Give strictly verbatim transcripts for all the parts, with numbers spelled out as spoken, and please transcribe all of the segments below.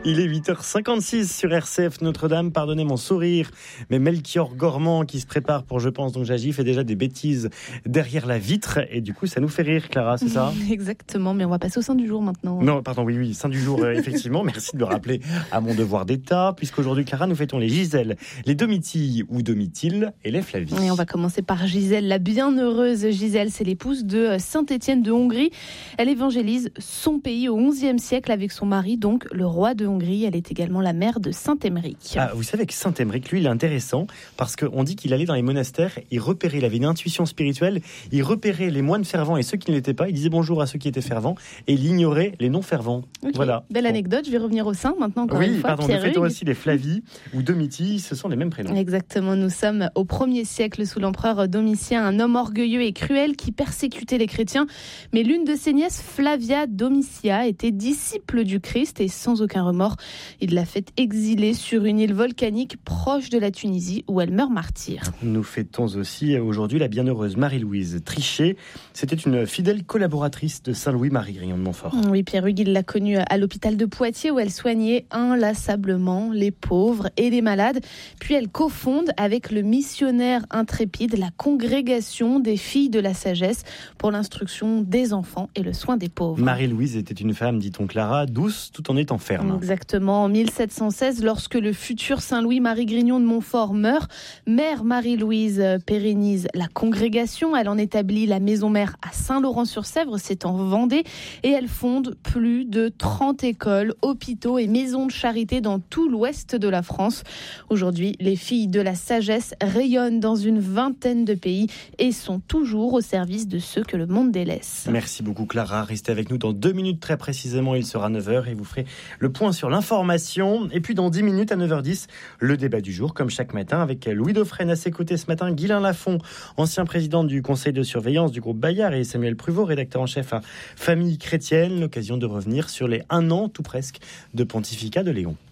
Il est huit heures cinquante-six sur R C F Notre-Dame. Pardonnez mon sourire, mais Melchior Gormand qui se prépare pour Je pense donc j'agis fait déjà des bêtises derrière la vitre et du coup ça nous fait rire, Clara, c'est ça? Exactement, mais on va passer au sein du jour maintenant. Non, pardon, oui, oui, sein du jour, euh, effectivement. Merci de me rappeler à mon devoir d'État, puisqu'aujourd'hui, Clara, nous fêtons les Gisèle, les Domitilles ou Domitille et les Flavie. Et on va commencer par Gisèle, la bienheureuse Gisèle. C'est l'épouse de Saint-Étienne de Hongrie. Elle évangélise son pays au onzième siècle avec son mari, donc le roi de Hongrie. Elle est également la mère de Saint-Émeric. Ah, vous savez que Saint-Émeric, lui, il est intéressant parce qu'on dit qu'il allait dans les monastères, il repérait, il avait une intuition spirituelle, il repérait les moines fervents et ceux qui ne l'étaient pas, il disait bonjour à ceux qui étaient fervents et il ignorait les non fervents. Okay. Voilà. Belle anecdote, je vais revenir au sein maintenant encore oui, une fois. Oui, pardon, nous fêtons aussi les Flavie ou Domitilles, ce sont les mêmes prénoms. Exactement, nous sommes au premier siècle sous l'empereur Domitien, un homme orgueilleux et cruel qui persécutait les chrétiens. Mais l'une de ses nièces, Flavia Domitia, était disciple du Christ et sans aucun remords, il l'a fait exiler sur une île volcanique proche de la Tunisie où elle meurt martyre. Nous fêtons aussi aujourd'hui la bienheureuse Marie-Louise Trichet. C'était une fidèle collaboratrice de Saint-Louis-Marie Grignon de Montfort. Oui, Pierre Hugues, il l'a connue à l'hôpital de Poitiers où elle soignait inlassablement les pauvres et les malades. Puis elle cofonde avec le missionnaire intrépide la congrégation des filles de la sagesse pour l'instruction des enfants et le soin des pauvres. Marie-Louise était une femme, dit-on Clara, douce tout en étant ferme. Exactement. En mille sept cent seize, lorsque le futur Saint-Louis-Marie Grignon de Montfort meurt, mère Marie-Louise pérennise la congrégation. Elle en établit la maison mère à Saint-Laurent-sur-Sèvre, c'est en Vendée, et elle fonde plus de trente écoles, hôpitaux et maisons de charité dans tout l'ouest de la France. Aujourd'hui, les filles de la sagesse rayonnent dans une vingtaine de pays et sont toujours au service de ceux que le monde délaisse. Merci beaucoup Clara, restez avec nous dans deux minutes très précisément, il sera neuf heures et vous ferez le point sur l'information. Et puis dans dix minutes à neuf heures dix, le débat du jour comme chaque matin avec Louis Dauphren à ses côtés ce matin, Guylain Lafont, ancien président du conseil de surveillance du groupe Bayard et Samuel Pruvot, rédacteur en chef à Famille Chrétienne, l'occasion de revenir sur les un an tout presque de pontificat de Léon.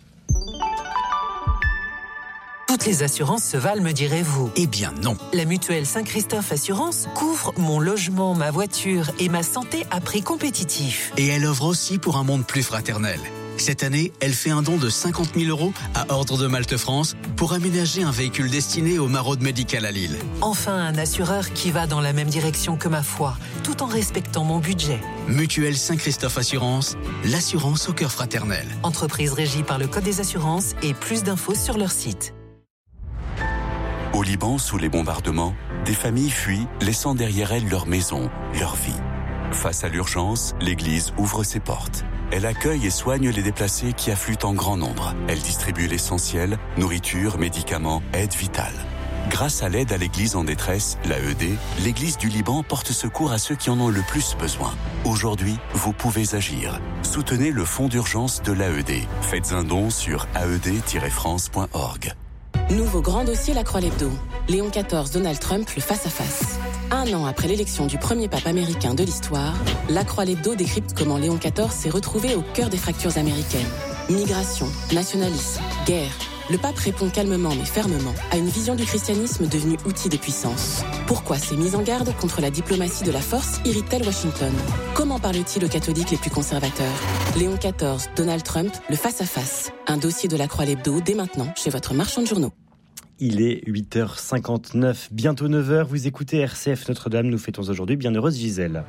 Toutes les assurances se valent, me direz-vous? Eh bien non. La mutuelle Saint-Christophe Assurance couvre mon logement, ma voiture et ma santé à prix compétitif. Et elle œuvre aussi pour un monde plus fraternel. Cette année, elle fait un don de cinquante mille euros à Ordre de Malte France pour aménager un véhicule destiné aux maraudes médicales à Lille. Enfin, un assureur qui va dans la même direction que ma foi, tout en respectant mon budget. Mutuelle Saint-Christophe Assurance, l'assurance au cœur fraternel. Entreprise régie par le Code des assurances et plus d'infos sur leur site. Au Liban, sous les bombardements, des familles fuient, laissant derrière elles leur maison, leur vie. Face à l'urgence, l'Église ouvre ses portes. Elle accueille et soigne les déplacés qui affluent en grand nombre. Elle distribue l'essentiel, nourriture, médicaments, aide vitale. Grâce à l'aide à l'Église en détresse, l'A E D, l'Église du Liban porte secours à ceux qui en ont le plus besoin. Aujourd'hui, vous pouvez agir. Soutenez le fonds d'urgence de l'A E D. Faites un don sur a e d tiret france point org. Nouveau grand dossier La Croix l'Hebdo. Léon quatorze, Donald Trump, le face-à-face. Un an après l'élection du premier pape américain de l'histoire, La Croix l'Hebdo décrypte comment Léon quatorze s'est retrouvé au cœur des fractures américaines. Migration, nationalisme, guerre. Le pape répond calmement mais fermement à une vision du christianisme devenue outil de puissance. Pourquoi ces mises en garde contre la diplomatie de la force irritent-elles Washington? Comment parle-t-il aux catholiques les plus conservateurs? Léon quatorze, Donald Trump, le face-à-face. Un dossier de La Croix l'Hebdo dès maintenant chez votre marchand de journaux. Il est huit heures cinquante-neuf, bientôt neuf heures. Vous écoutez R C F Notre-Dame. Nous fêtons aujourd'hui bienheureuse Gisèle.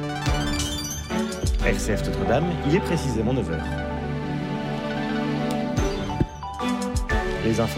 R C F Notre-Dame, il est précisément neuf heures. Les infos.